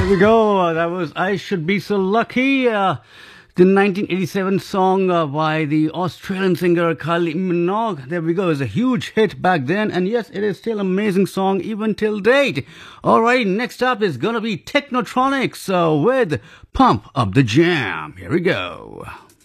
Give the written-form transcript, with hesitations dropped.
There we go. That was I Should Be So Lucky. The 1987 song by the Australian singer Kylie Minogue. There we go. It was a huge hit back then. And yes, it is still an amazing song even till date. All right, next up is going to be Technotronics with Pump Up the Jam. Here we go.